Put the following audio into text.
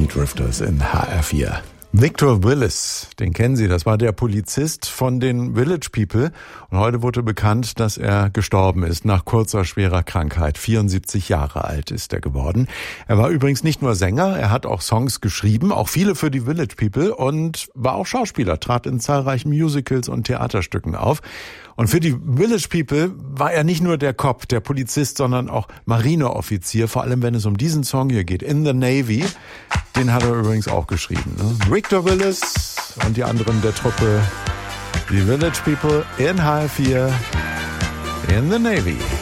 Die Drifters in HR4. Victor Willis, den kennen Sie, das war der Polizist von den Village People. Und heute wurde bekannt, dass er gestorben ist nach kurzer, schwerer Krankheit. 74 Jahre alt ist er geworden. Er war übrigens nicht nur Sänger, er hat auch Songs geschrieben, auch viele für die Village People und war auch Schauspieler, trat in zahlreichen Musicals und Theaterstücken auf. Und für die Village People war er nicht nur der Cop, der Polizist, sondern auch Marineoffizier, vor allem wenn es um diesen Song hier geht, In the Navy. Den hat er übrigens auch geschrieben. Ne? Victor Willis und die anderen der Truppe, die Village People in HR4, In the Navy.